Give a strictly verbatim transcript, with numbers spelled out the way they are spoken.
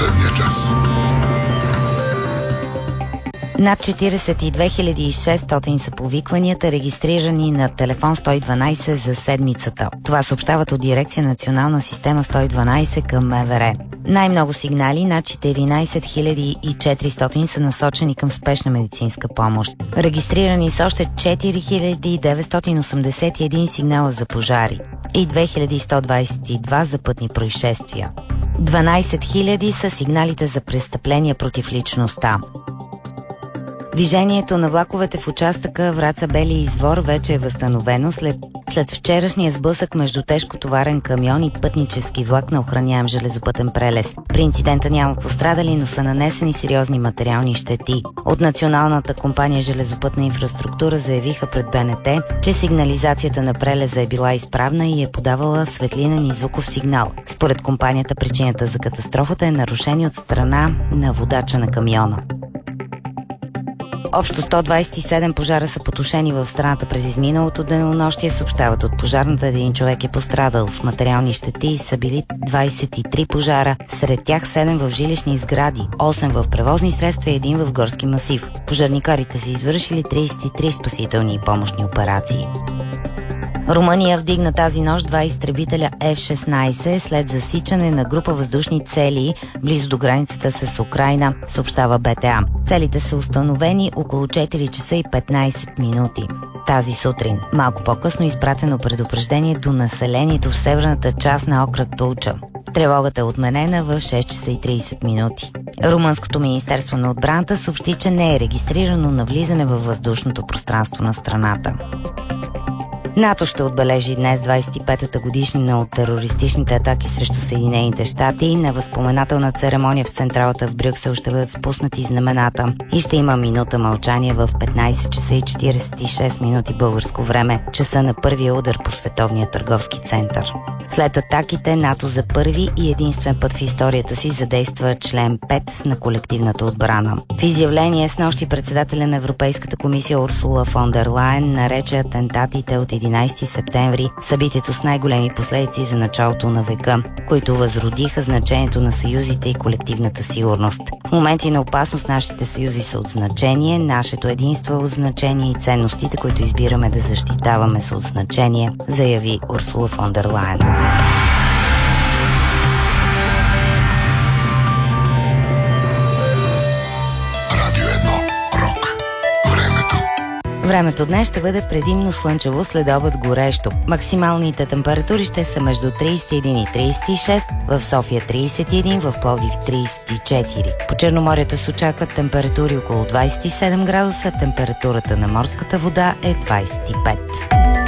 последния час. Над четиридесет и две хиляди и шестстотин са повикванията, регистрирани на телефон сто и дванайсет за седмицата. Това съобщават от дирекция Национална система сто и дванайсет към МВР. Най-много сигнали, над четиринайсет хиляди и четиристотин, са насочени към спешна медицинска помощ. Регистрирани са още четири хиляди деветстотин осемдесет и един сигнала за пожари и две хиляди сто двайсет и два за пътни происшествия. дванайсет хиляди са сигналите за престъпления против личността. Движението на влаковете в участъка Враца-Бели извор вече е възстановено след, след вчерашния сблъсък между тежкотоварен камион и пътнически влак на охраняем железопътен прелез. При инцидента няма пострадали, но са нанесени сериозни материални щети. От Националната компания железопътна инфраструктура заявиха пред БНТ, че сигнализацията на прелеза е била изправна и е подавала светлинен и звуков сигнал. Според компанията причината за катастрофата е нарушение от страна на водача на камиона. Общо сто двайсет и седем пожара са потушени в страната през изминалото денонощие, съобщават от пожарната. Един човек е пострадал. С материални щети са били двайсет и три пожара, сред тях седем в жилищни сгради, осем в превозни средства и един в горски масив. Пожарникарите са извършили трийсет и три спасителни и помощни операции. Румъния вдигна тази нощ два изтребителя Еф шестнайсет след засичане на група въздушни цели близо до границата с Украйна, съобщава БТА. Целите са установени около четири часа и петнайсет минути. Тази сутрин, малко по-късно, изпратено предупреждение до населението в северната част на окръг Тулча. Тревогата е отменена в шест часа и трийсет минути. Румънското министерство на отбраната съобщи, че не е регистрирано навлизане във въздушното пространство на страната. НАТО ще отбележи днес двайсет и петата годишнина от терористичните атаки срещу Съединените щати. На възпоменателна церемония в централата в Брюксел ще бъдат спуснати знамената и ще има минута мълчание в петнайсет часа и четирийсет и шест минути българско време, часа на първия удар по Световния търговски център. След атаките НАТО за първи и единствен път в историята си задейства член пет на колективната отбрана. В изявление с нощи председателя на Европейската комисия Урсула фон дер Лайен нарече атентатите от единайсети септември събитието с най-големи последици за началото на века, които възродиха значението на съюзите и колективната сигурност. В моменти на опасност нашите съюзи са от значение, нашето единство е от значение и ценностите, които избираме да защитаваме, са от значение, заяви Урсула фон дер Лайен. Радио едно. Рок. Времето. Времето днес ще бъде предимно слънчево, след обед горещо. Максималните температури ще са между трийсет и един и трийсет и шест, в София трийсет и един, в Пловдив трийсет и четири. По Черноморието се очакват температури около двайсет и седем градуса, температурата на морската вода е двайсет и пет.